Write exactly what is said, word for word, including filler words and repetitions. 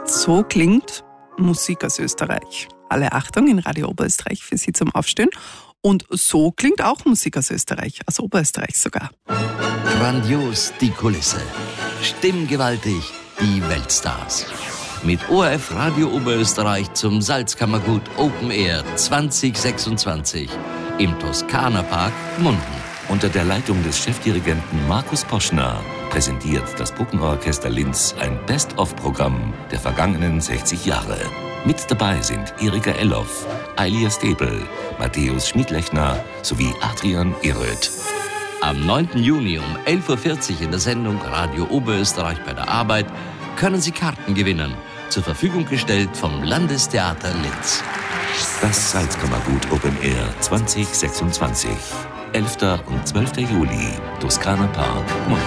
So klingt Musik aus Österreich. Alle Achtung in Radio Oberösterreich für Sie zum Aufstehen. Und so klingt auch Musik aus Österreich, aus Oberösterreich sogar. Grandios die Kulisse, stimmgewaltig die Weltstars. Mit O R F Radio Oberösterreich zum Salzkammergut Open Air zwanzig sechsundzwanzig im Toskana-Park Munden. Unter der Leitung des Chefdirigenten Markus Poschner präsentiert das Puppenorchester Linz ein Best-of-Programm der vergangenen sechzig Jahre. Mit dabei sind Erika Elloff, Eilia Stebel, Matthäus Schmidlechner sowie Adrian Eröth. Am neunten Juni um elf Uhr vierzig in der Sendung Radio Oberösterreich bei der Arbeit können Sie Karten gewinnen, zur Verfügung gestellt vom Landestheater Linz. Das Salzkammergut Open Air zwanzig sechsundzwanzig. elfter und zwölfter Juli, Toskana Park, Munden.